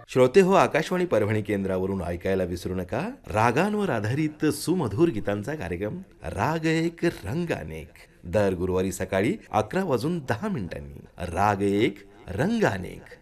श्रोते हो, आकाशवाणी परभणी केंद्रावरून ऐकायला विसरू नका रागांवर आधारित सुमधुर गीतांचा कार्यक्रम राग एक रंग अनेक. दर गुरुवारी सकाळी 11:10 राग एक रंग अनेक.